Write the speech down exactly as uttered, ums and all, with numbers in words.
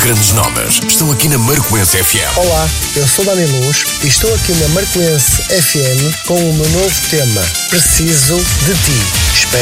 grandes nomes estão aqui na Marcoense F M. Olá, eu sou Dani Luz e estou aqui na Marcoense F M com o meu novo tema, Preciso de Ti. Espero